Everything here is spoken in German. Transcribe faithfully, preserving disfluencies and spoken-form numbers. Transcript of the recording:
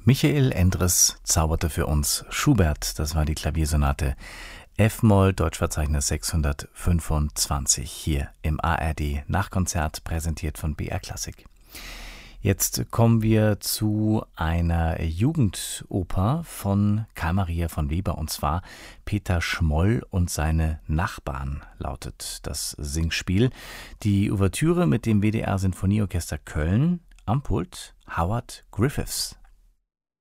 Michael Endres zauberte für uns Schubert, das war die Klaviersonate F-Moll, Deutschverzeichnis sechshundertfünfundzwanzig, hier im A R D Nachkonzert, präsentiert von B R Klassik. Jetzt kommen wir zu einer Jugendoper von Karl Maria von Weber, und zwar Peter Schmoll und seine Nachbarn lautet das Singspiel. Die Ouvertüre mit dem W D R Sinfonieorchester Köln, am Pult Howard Griffiths.